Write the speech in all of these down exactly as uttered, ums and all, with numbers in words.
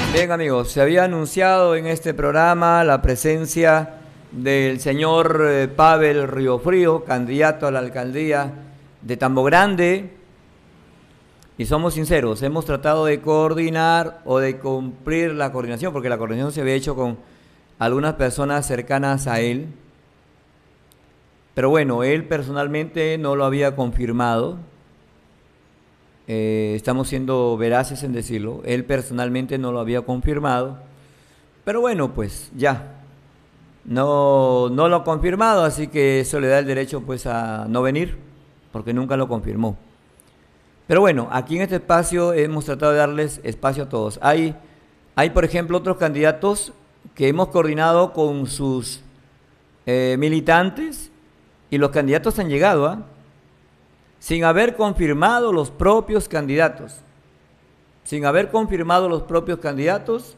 Bien, amigos, se había anunciado en este programa la presencia del señor eh, Pavel Riofrío, candidato a la alcaldía de Tambo Grande. Y somos sinceros, hemos tratado de coordinar o de cumplir la coordinación, porque la coordinación se había hecho con algunas personas cercanas a él. Pero bueno, él personalmente no lo había confirmado. Eh, estamos siendo veraces en decirlo. Él personalmente no lo había confirmado. Pero bueno, pues ya. No, no lo ha confirmado, así que eso le da el derecho pues a no venir, porque nunca lo confirmó. Pero bueno, aquí en este espacio hemos tratado de darles espacio a todos. Hay, hay por ejemplo, otros candidatos que hemos coordinado con sus eh, militantes y los candidatos han llegado, ¿ah? sin haber confirmado los propios candidatos. Sin haber confirmado los propios candidatos,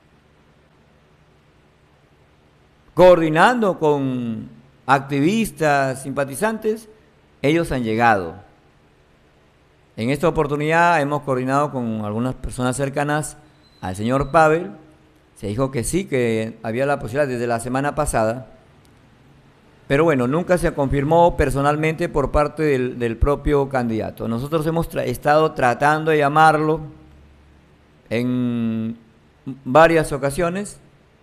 coordinando con activistas, simpatizantes, ellos han llegado. En esta oportunidad hemos coordinado con algunas personas cercanas al señor Pavel. Se dijo que sí, que había la posibilidad desde la semana pasada. Pero bueno, nunca se confirmó personalmente por parte del, del propio candidato. Nosotros hemos tra- estado tratando de llamarlo en varias ocasiones.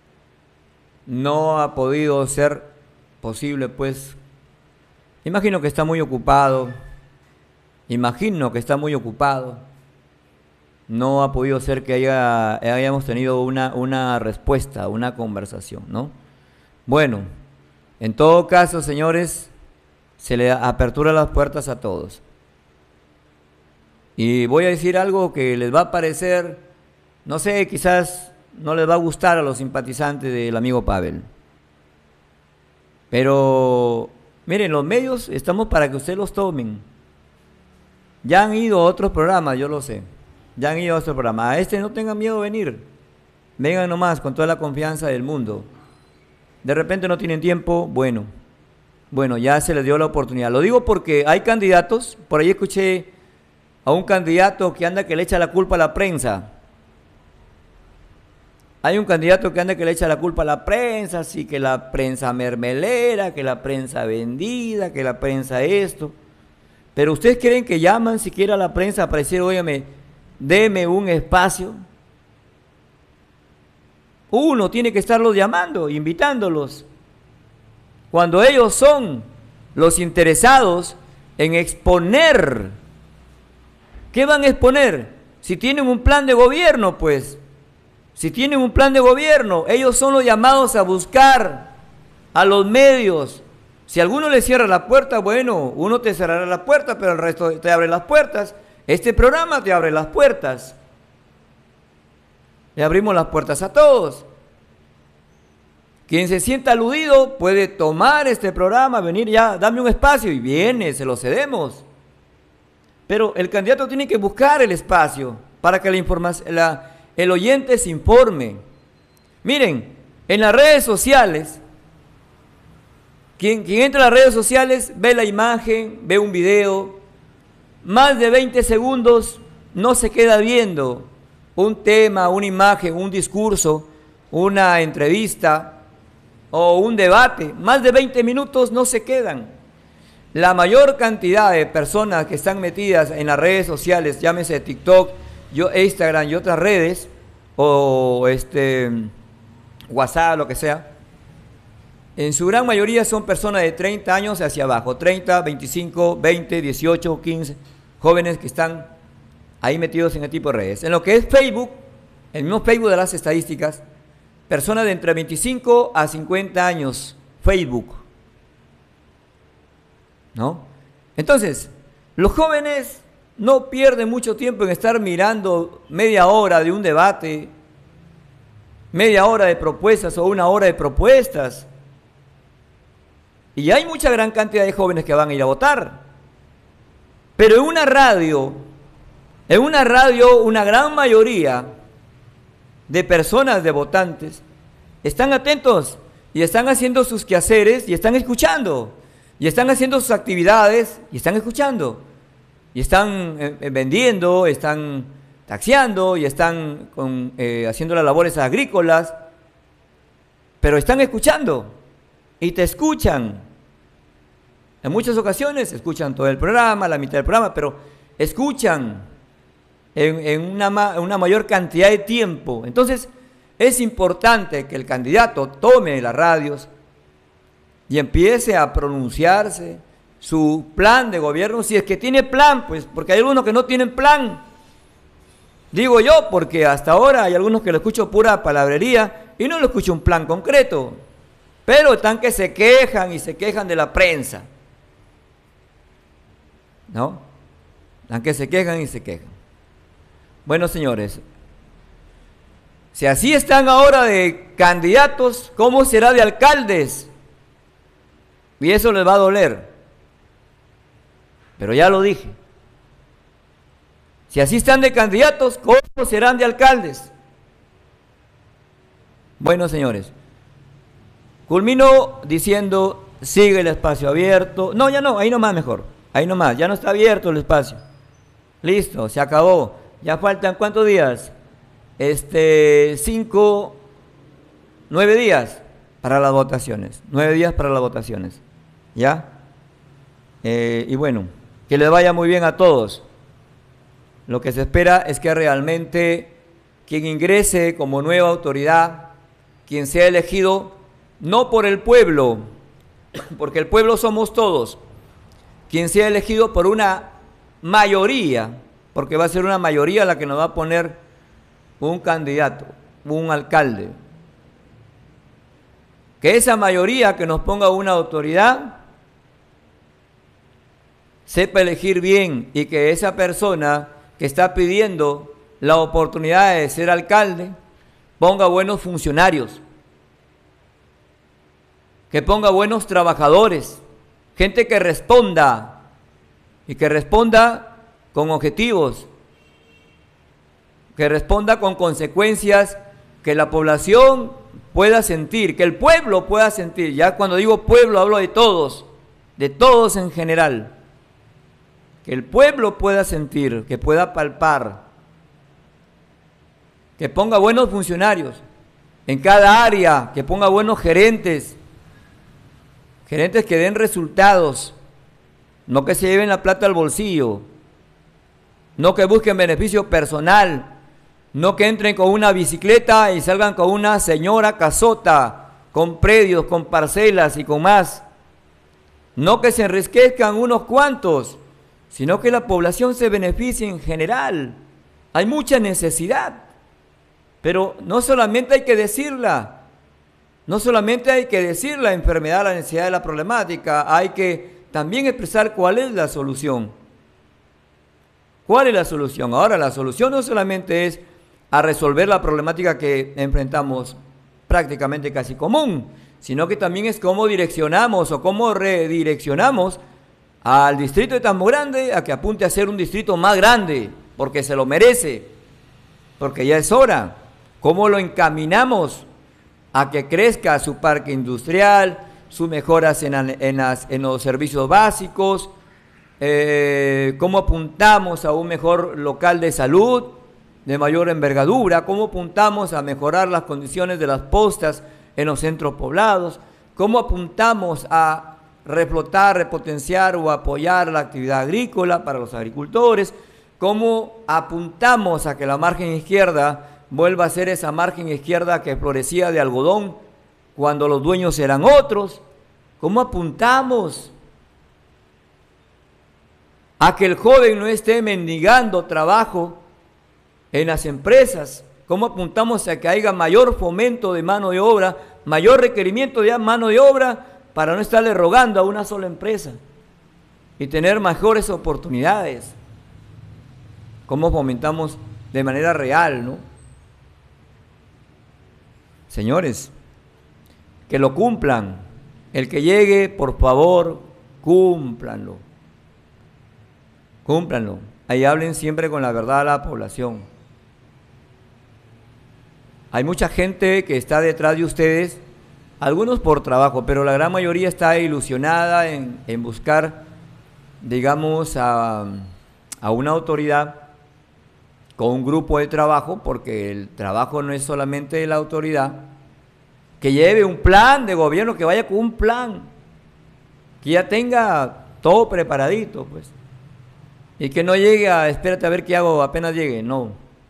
No ha podido ser posible, pues. Imagino que está muy ocupado. Imagino que está muy ocupado. No ha podido ser que haya, hayamos tenido una, una respuesta, una conversación, ¿no? Bueno, en todo caso, señores, se le apertura las puertas a todos. Y voy a decir algo que les va a parecer, no sé, quizás no les va a gustar a los simpatizantes del amigo Pavel. Pero, miren, los medios estamos para que ustedes los tomen. Ya han ido a otros programas, yo lo sé. Ya han ido a otros programas. A este no tengan miedo de venir. Vengan nomás con toda la confianza del mundo. De repente no tienen tiempo, bueno. Bueno, ya se les dio la oportunidad. Lo digo porque hay candidatos, por ahí escuché a un candidato que anda que le echa la culpa a la prensa. Hay un candidato que anda que le echa la culpa a la prensa, así que la prensa mermelera, que la prensa vendida, que la prensa esto. Pero ustedes creen que llaman siquiera a la prensa para decir, óyeme, deme un espacio. Uno tiene que estarlos llamando, invitándolos. Cuando ellos son los interesados en exponer. ¿Qué van a exponer? Si tienen un plan de gobierno, pues. Si tienen un plan de gobierno, ellos son los llamados a buscar a los medios. Si alguno le cierra la puerta, bueno, uno te cerrará la puerta, pero el resto te abre las puertas. Este programa te abre las puertas. Le abrimos las puertas a todos. Quien se sienta aludido puede tomar este programa, venir ya, dame un espacio, y viene, se lo cedemos. Pero el candidato tiene que buscar el espacio para que la información, la, el oyente se informe. Miren, en las redes sociales, quien, quien entra a las redes sociales ve la imagen, ve un video, más de veinte segundos no se queda viendo un tema, una imagen, un discurso, una entrevista o un debate. Más de veinte minutos no se quedan. La mayor cantidad de personas que están metidas en las redes sociales, llámese TikTok, yo, Instagram y otras redes, o este WhatsApp, lo que sea, en su gran mayoría son personas de treinta años hacia abajo, treinta, veinticinco, veinte, dieciocho, quince, jóvenes que están ahí metidos en el tipo de redes. En lo que es Facebook, el mismo Facebook de las estadísticas, personas de entre veinticinco a cincuenta años, Facebook, ¿no? Entonces, los jóvenes no pierden mucho tiempo en estar mirando media hora de un debate, media hora de propuestas o una hora de propuestas. Y hay mucha gran cantidad de jóvenes que van a ir a votar. Pero en una radio, en una radio, una gran mayoría de personas, de votantes, están atentos y están haciendo sus quehaceres y están escuchando. Y están haciendo sus actividades y están escuchando. Y están eh, vendiendo, están taxiando y están con, eh, haciendo las labores agrícolas, pero están escuchando y te escuchan. En muchas ocasiones escuchan todo el programa, la mitad del programa, pero escuchan en, en una, una mayor cantidad de tiempo. Entonces, es importante que el candidato tome las radios y empiece a pronunciarse su plan de gobierno, si es que tiene plan, pues, porque hay algunos que no tienen plan. Digo yo, porque hasta ahora hay algunos que lo escucho pura palabrería y no lo escucho un plan concreto, pero están que se quejan y se quejan de la prensa, ¿no? Están que se quejan y se quejan. Bueno, señores, si así están ahora de candidatos, ¿cómo será de alcaldes? Y eso les va a doler. Pero ya lo dije. Si así están de candidatos, ¿cómo serán de alcaldes? Bueno, señores, culmino diciendo, sigue el espacio abierto. No, ya no, ahí nomás mejor. Ahí nomás, ya no está abierto el espacio. Listo, se acabó. Ya faltan, ¿cuántos días? Este, cinco, nueve días para las votaciones. Nueve días para las votaciones. ¿Ya? Eh, y bueno, que les vaya muy bien a todos. Lo que se espera es que realmente quien ingrese como nueva autoridad, quien sea elegido, no por el pueblo, porque el pueblo somos todos, quien sea elegido por una mayoría, porque va a ser una mayoría la que nos va a poner un candidato, un alcalde. Que esa mayoría que nos ponga una autoridad sepa elegir bien y que esa persona que está pidiendo la oportunidad de ser alcalde ponga buenos funcionarios, que ponga buenos trabajadores, gente que responda y que responda con objetivos, que responda con consecuencias que la población pueda sentir, que el pueblo pueda sentir. Ya cuando digo pueblo hablo de todos, de todos en general. Que el pueblo pueda sentir, que pueda palpar, que ponga buenos funcionarios en cada área, que ponga buenos gerentes, gerentes que den resultados, no que se lleven la plata al bolsillo, no que busquen beneficio personal, no que entren con una bicicleta y salgan con una señora casota, con predios, con parcelas y con más, no que se enriquezcan unos cuantos, sino que la población se beneficie en general. Hay mucha necesidad, pero no solamente hay que decirla, no solamente hay que decir la enfermedad, la necesidad de la problemática, hay que también expresar cuál es la solución. ¿Cuál es la solución? Ahora, la solución no solamente es a resolver la problemática que enfrentamos prácticamente casi común, sino que también es cómo direccionamos o cómo redireccionamos al distrito de Tambo Grande a que apunte a ser un distrito más grande, porque se lo merece, porque ya es hora. ¿Cómo lo encaminamos a que crezca su parque industrial, sus mejoras en, en, las, en los servicios básicos? Eh, ¿Cómo apuntamos a un mejor local de salud de mayor envergadura? ¿Cómo apuntamos a mejorar las condiciones de las postas en los centros poblados? ¿Cómo apuntamos a reflotar, repotenciar o apoyar la actividad agrícola para los agricultores? ¿Cómo apuntamos a que la margen izquierda vuelva a ser esa margen izquierda que florecía de algodón cuando los dueños eran otros? ¿Cómo apuntamos a que el joven no esté mendigando trabajo en las empresas? ¿Cómo apuntamos a que haya mayor fomento de mano de obra, mayor requerimiento de mano de obra, para no estarle rogando a una sola empresa y tener mejores oportunidades? ¿Cómo fomentamos de manera real, no? Señores, que lo cumplan. El que llegue, por favor, cúmplanlo. Cúmplanlo. Ahí hablen siempre con la verdad a la población. Hay mucha gente que está detrás de ustedes, algunos por trabajo, pero la gran mayoría está ilusionada en, en buscar, digamos, a, a una autoridad con un grupo de trabajo, porque el trabajo no es solamente de la autoridad, que lleve un plan de gobierno, que vaya con un plan, que ya tenga todo preparadito, pues, y que no llegue a, espérate a ver qué hago apenas llegue, no.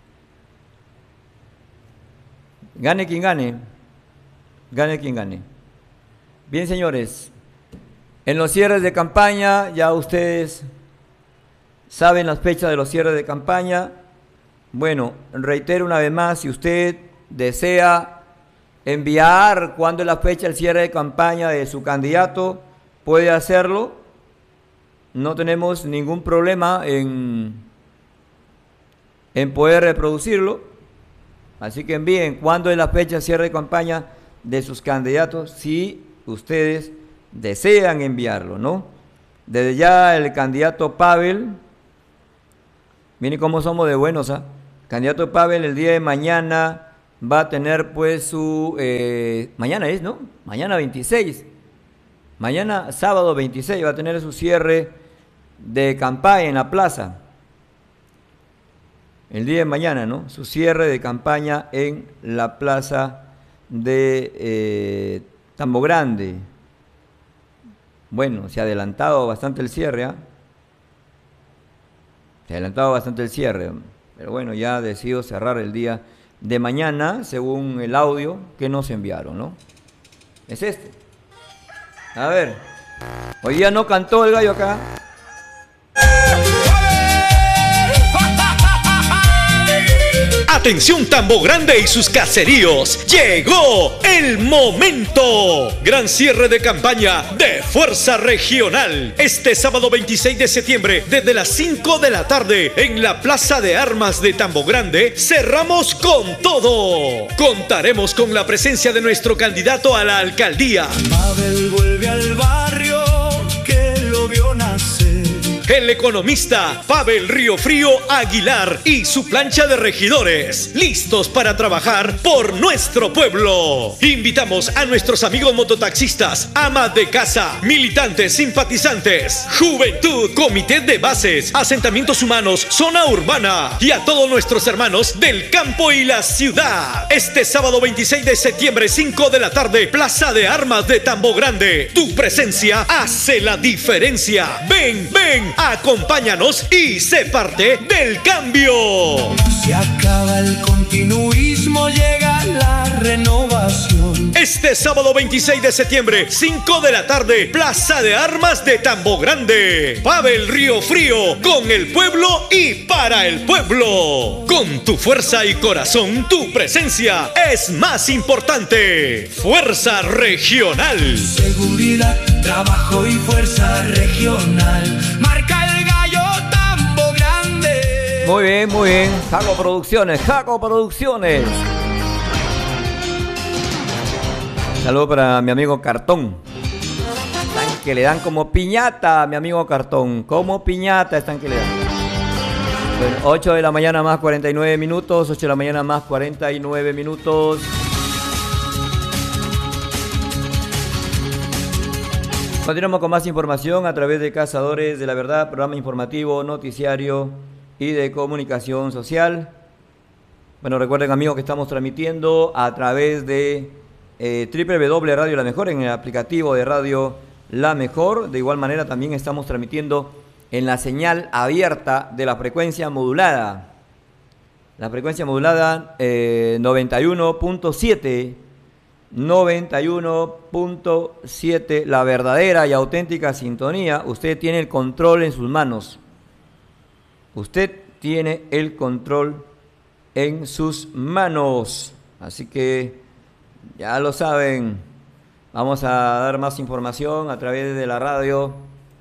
Gane quien gane, gane quien gane. Bien, señores, en los cierres de campaña, ya ustedes saben las fechas de los cierres de campaña. Bueno, reitero una vez más, si usted desea enviar cuándo es la fecha del cierre de campaña de su candidato, puede hacerlo. No tenemos ningún problema en, en poder reproducirlo. Así que envíen cuándo es la fecha del cierre de campaña de sus candidatos, si ustedes desean enviarlo, ¿no? Desde ya el candidato Pavel, miren cómo somos de buenos, ¿ah? Candidato Pavel el día de mañana va a tener pues su, eh, mañana es, ¿no? Mañana veintiséis, mañana sábado veintiséis va a tener su cierre de campaña en la plaza. El día de mañana, ¿no? Su cierre de campaña en la plaza de eh, Tambo Grande. Bueno, se ha adelantado bastante el cierre, ¿ah? Se ha adelantado bastante el cierre, pero bueno, ya decido cerrar el día de mañana, según el audio que nos enviaron, ¿no? Es este. A ver, hoy día no cantó el gallo acá. Atención Tambo Grande y sus caseríos, llegó el momento. Gran cierre de campaña de Fuerza Regional. Este sábado veintiséis de septiembre, desde las cinco de la tarde, en la Plaza de Armas de Tambo Grande, cerramos con todo. Contaremos con la presencia de nuestro candidato a la alcaldía. Pavel vuelve al barrio que lo vio nacer. El economista Pavel Riofrío Aguilar y su plancha de regidores, listos para trabajar por nuestro pueblo. Invitamos a nuestros amigos mototaxistas, amas de casa, militantes, simpatizantes, juventud, comité de bases, asentamientos humanos, zona urbana y a todos nuestros hermanos del campo y la ciudad. Este sábado veintiséis de septiembre, cinco de la tarde, Plaza de Armas de Tambo Grande. Tu presencia hace la diferencia. Ven, ven. Acompáñanos y sé parte del cambio. Se acaba el continuismo, llega la renovación. Este sábado veintiséis de septiembre, cinco de la tarde, Plaza de Armas de Tambo Grande. Pavel Riofrío, con el pueblo y para el pueblo. Con tu fuerza y corazón, tu presencia es más importante. Fuerza Regional. Seguridad, trabajo y fuerza regional. Marca el gallo Tambo Grande. Muy bien, muy bien. Jaco Producciones, Jaco Producciones. Saludos para mi amigo Cartón. Están que le dan como piñata, mi amigo Cartón. Como piñata están que le dan. Bueno, ocho de la mañana más cuarenta y nueve minutos. ocho de la mañana más cuarenta y nueve minutos. Continuamos con más información a través de Cazadores de la Verdad, programa informativo, noticiario y de comunicación social. Bueno, recuerden, amigos, que estamos transmitiendo a través de eh, doble u doble u doble u punto Radio La Mejor, en el aplicativo de Radio La Mejor. De igual manera, también estamos transmitiendo en la señal abierta de la frecuencia modulada. La frecuencia modulada eh, noventa y uno punto siete. noventa y uno punto siete, la verdadera y auténtica sintonía. Usted tiene el control en sus manos. Usted tiene el control en sus manos. Así que ya lo saben. Vamos a dar más información a través de la radio.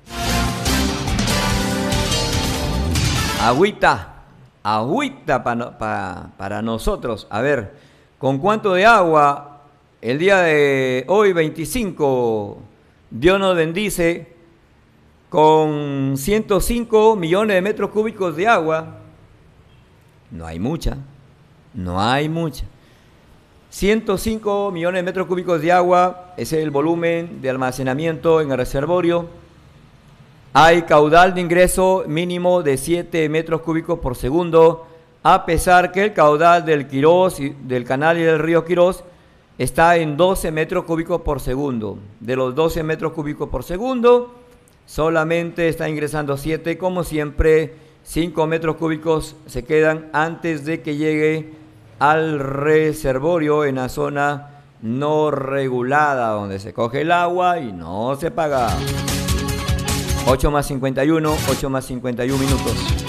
Agüita, agüita pa, pa, para nosotros. A ver, ¿con cuánto de agua? El día de hoy, veinticinco, Dios nos bendice con ciento cinco millones de metros cúbicos de agua. No hay mucha, no hay mucha. ciento cinco millones de metros cúbicos de agua, ese es el volumen de almacenamiento en el reservorio. Hay caudal de ingreso mínimo de siete metros cúbicos por segundo. a pesar que el caudal del Quirós, del canal y del río Quirós, está en doce metros cúbicos por segundo. De los doce metros cúbicos por segundo, solamente está ingresando siete, como siempre, cinco metros cúbicos se quedan antes de que llegue al reservorio en la zona no regulada, donde se coge el agua y no se paga. ocho más cincuenta y uno, ocho más cincuenta y uno minutos.